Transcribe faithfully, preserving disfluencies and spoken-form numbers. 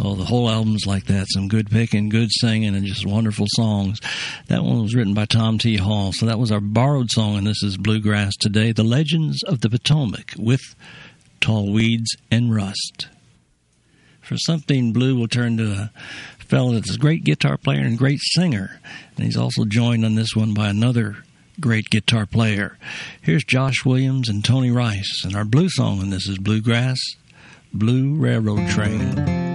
Oh, the whole album's like that. Some good picking, good singing, and just wonderful songs. That one was written by Tom T. Hall. So that was our borrowed song, and this is Bluegrass Today, The Legends of the Potomac with Tall Weeds and Rust. For something blue, we'll turn to a fellow that's a great guitar player and great singer. And he's also joined on this one by another great guitar player. Here's Josh Williams and Tony Rice. And our blue song on this is Bluegrass, Blue Railroad Train.